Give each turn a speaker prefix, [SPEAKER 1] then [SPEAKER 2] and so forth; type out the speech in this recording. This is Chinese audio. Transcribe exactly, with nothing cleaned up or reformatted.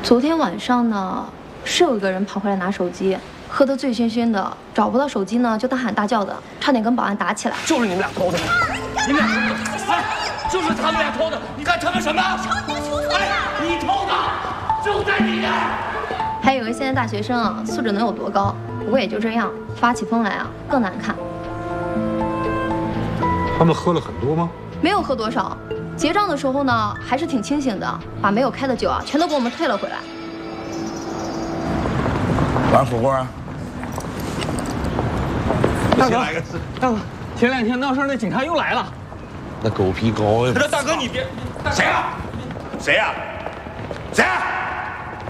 [SPEAKER 1] 昨天晚上呢，是有一个人跑回来拿手机，喝得醉醺醺的，找不到手机呢，就大喊大叫的，差点跟保安打起来。
[SPEAKER 2] 就是你们俩偷的，你们俩，哎，就是他们俩偷的。你干他们什么？哎，你偷的，就在你那儿。
[SPEAKER 1] 还以为现在大学生啊，素质能有多高？不过也就这样，发起疯来啊，更难看。
[SPEAKER 3] 他们喝了很多吗？
[SPEAKER 1] 没有喝多少，结账的时候呢，还是挺清醒的，把没有开的酒啊，全都给我们退了回来。
[SPEAKER 4] 玩火锅啊？
[SPEAKER 2] 大哥，大哥，前两天闹事那警察又来了。
[SPEAKER 4] 那狗皮膏呀！
[SPEAKER 2] 大哥，你别，
[SPEAKER 4] 谁啊？谁呀？谁？